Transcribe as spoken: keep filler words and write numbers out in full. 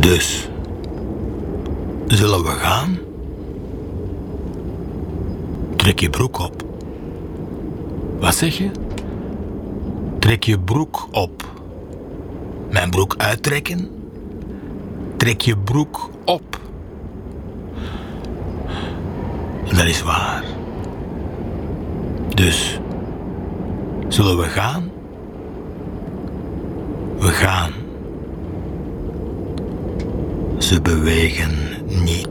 Dus, zullen we gaan? Trek je broek op. Wat zeg je? Trek je broek op. Mijn broek uittrekken? Trek je broek op. Dat is waar. Dus, zullen we gaan? We gaan. Ze bewegen niet.